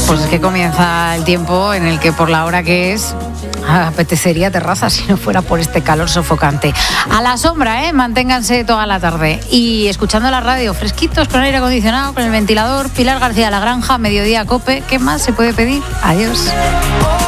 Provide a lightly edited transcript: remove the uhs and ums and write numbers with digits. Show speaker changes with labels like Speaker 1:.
Speaker 1: Pues es que comienza el tiempo en el que por la hora que es apetecería terraza si no fuera por este calor sofocante. A la sombra, manténganse toda la tarde. Y escuchando la radio, fresquitos, con aire acondicionado, con el ventilador. Pilar García La Granja, Mediodía Cope. ¿Qué más se puede pedir? Adiós.